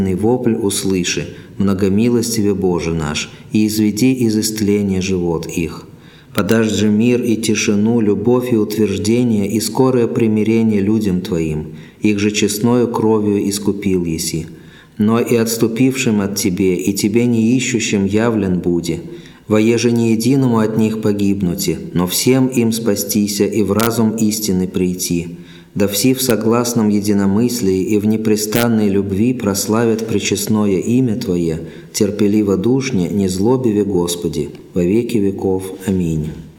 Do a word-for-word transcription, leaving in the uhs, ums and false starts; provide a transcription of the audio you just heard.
вопль услыши, многомилостиве Боже наш, и изведи из истления живот их. Подашь же мир и тишину, любовь и утверждение, и скорое примирение людям Твоим, их же честною кровью искупил еси. Но и отступившим от Тебе, и Тебе не ищущим явлен буди, воеже не единому от них погибнути, но всем им спастися и в разум истины прийти. Да все в согласном единомыслии и в непрестанной любви прославят пречестное имя Твое, терпеливо душне, не злобиве Господи, во веки веков. Аминь.